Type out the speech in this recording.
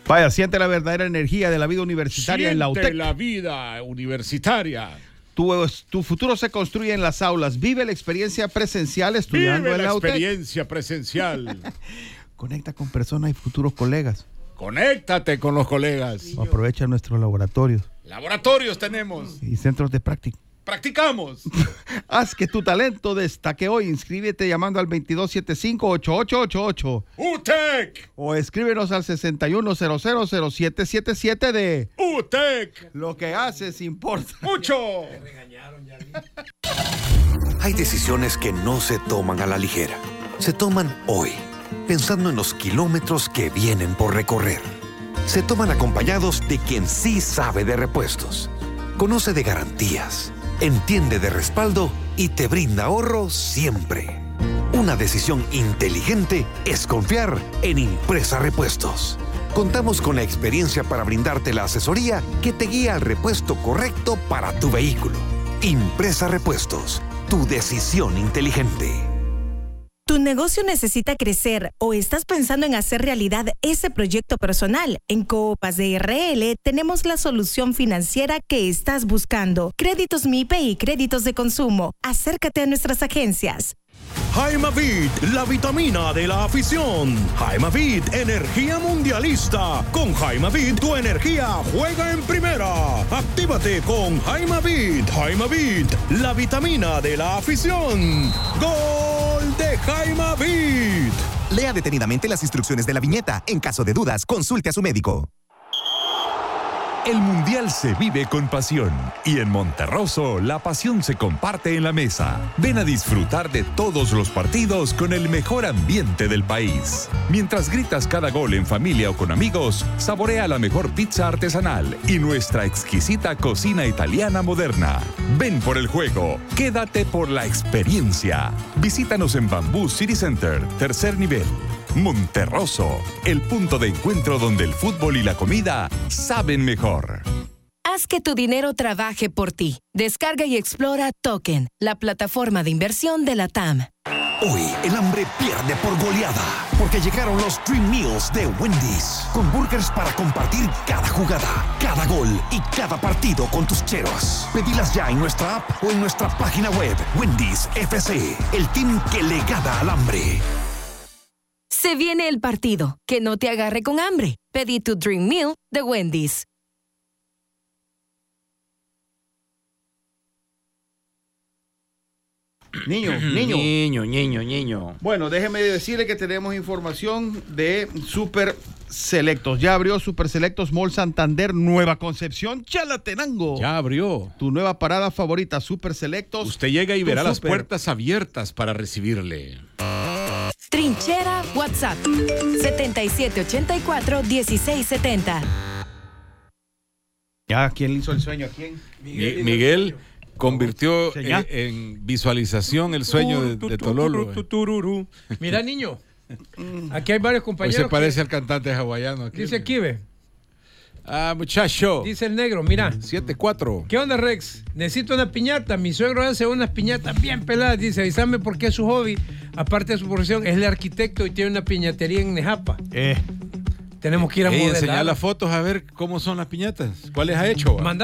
Vaya, siente la verdadera energía de la vida universitaria en la UTEC. La vida universitaria. Tu futuro se construye en las aulas. Vive la experiencia presencial estudiando en la UTEC. Experiencia presencial. Conecta con personas y futuros colegas. Conéctate con los colegas. Aprovecha nuestros laboratorios. Laboratorios tenemos. Y centros de práctica. Practicamos. Haz que tu talento destaque hoy. Inscríbete llamando al 2275-8888. UTEC. O escríbenos al 61000777 de UTEC. Lo que haces importa. Mucho. Hay decisiones que no se toman a la ligera. Se toman hoy, pensando en los kilómetros que vienen por recorrer. Se toman acompañados de quien sí sabe de repuestos, conoce de garantías, entiende de respaldo y te brinda ahorro siempre. Una decisión inteligente es confiar en Impresa Repuestos. Contamos con la experiencia para brindarte la asesoría que te guía al repuesto correcto para tu vehículo. Impresa Repuestos, tu decisión inteligente. ¿Tu negocio necesita crecer o estás pensando en hacer realidad ese proyecto personal? En Coopaz de RL tenemos la solución financiera que estás buscando. Créditos MIPE y créditos de consumo. Acércate a nuestras agencias. Jaimavit, la vitamina de la afición. Jaimavit, energía mundialista. Con Jaimavit, tu energía juega en primera. Actívate con Jaimavit. Jaimavit, la vitamina de la afición. ¡Gol de Jaimavit! Lea detenidamente las instrucciones de la viñeta. En caso de dudas, consulte a su médico. El Mundial se vive con pasión y en Monterroso la pasión se comparte en la mesa. Ven a disfrutar de todos los partidos con el mejor ambiente del país. Mientras gritas cada gol en familia o con amigos, saborea la mejor pizza artesanal y nuestra exquisita cocina italiana moderna. Ven por el juego, quédate por la experiencia. Visítanos en Bamboo City Center, tercer nivel. Monterroso, el punto de encuentro donde el fútbol y la comida saben mejor. Haz que tu dinero trabaje por ti. Descarga y explora Token, la plataforma de inversión de la TAM. Hoy el hambre pierde por goleada, porque llegaron los Dream Meals de Wendy's, con burgers para compartir cada jugada, cada gol y cada partido con tus cheros. Pedilas ya en nuestra app o en nuestra página web. Wendy's FC, el team que le gana al hambre. Se viene el partido. Que no te agarre con hambre. Pedí tu Dream Meal de Wendy's. Niño. Bueno, déjeme decirle que tenemos información de Super Selectos. Ya abrió Super Selectos Mall Santander, Nueva Concepción, Chalatenango. Ya abrió. Tu nueva parada favorita, Super Selectos. Usted llega y verá las puertas abiertas para recibirle. Trinchera WhatsApp 7784-1670. Ya, ¿quién le hizo el sueño? ¿A quién? Miguel convirtió en visualización el sueño de Tololo. Mira, niño, aquí hay varios compañeros. Pues se parece al cantante hawaiano. Aquí. Dice aquí, ve. Muchacho. Dice el negro, mira. 7-4. ¿Qué onda, Rex? Necesito una piñata. Mi suegro hace unas piñatas bien peladas. Dice, avísame por qué su hobby, aparte de su profesión, es el arquitecto y tiene una piñatería en Nejapa. Tenemos que ir a modelar. Enseñar las fotos a ver cómo son las piñatas. ¿Cuáles ha hecho?